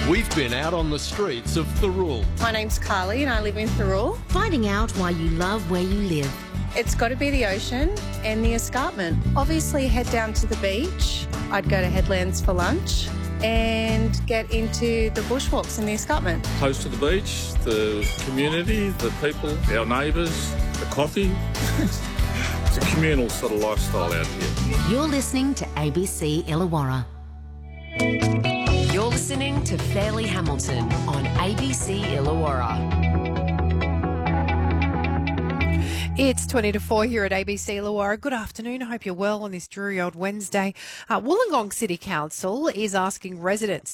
We've been out on the streets of Thirroul. My name's Carly and I live in Thirroul. Finding out why you love where you live. It's got to be the ocean and the escarpment. Obviously head down to the beach. I'd go to Headlands for lunch and get into the bushwalks and the escarpment. Close to the beach, the community, the people, our neighbours, the coffee. It's a communal sort of lifestyle out here. You're listening to ABC Illawarra. You're listening to Fairleigh Hamilton on ABC Illawarra. It's 20 to 4 here at ABC Illawarra. Good afternoon. I hope you're well on this dreary old Wednesday. Wollongong City Council is asking residents